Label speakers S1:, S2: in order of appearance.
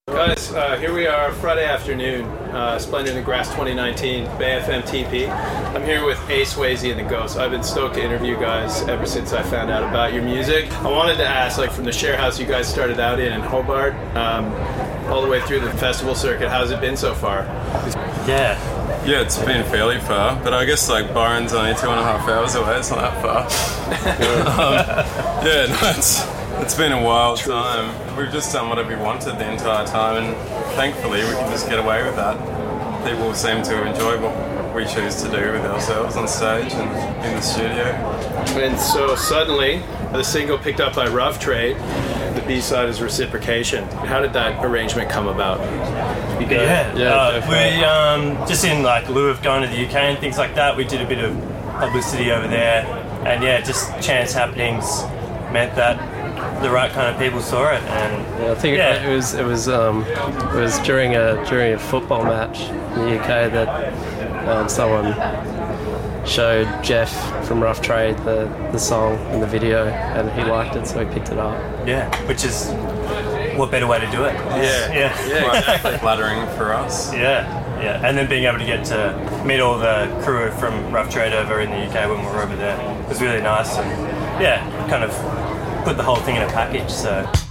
S1: Guys, here we are Friday afternoon, Splendid in Grass 2019, Bay FM TP. I'm here with Ace Swayze and the Ghosts. I've been stoked to interview you guys ever since I found out about your music. I wanted to ask, from the share house you guys started out in Hobart, all the way through the festival circuit, how's it been so far?
S2: Yeah, it's been fairly far, but I guess Byron's only 2.5 hours away. It's not that far. It's been a wild time. We've just done whatever we wanted the entire time, and thankfully we can just get away with that. People seem to enjoy what we choose to do with ourselves on stage and in the studio.
S1: And so suddenly, the single picked up by Rough Trade, the B-side is Reciprocation. How did that arrangement come about?
S3: We just in lieu of going to the UK and things like that, we did a bit of publicity over there, and just chance happenings meant that the right kind of people saw it. And
S4: I think it was during a football match in the UK that someone showed Jeff from Rough Trade the song and the video, and he liked it, so he picked it up.
S3: Yeah, which is what better way to do it?
S2: Quite flattering for us.
S3: Yeah, and then being able to get to meet all the crew from Rough Trade over in the UK when we were over there was really nice, and kind of put the whole thing in a package. So.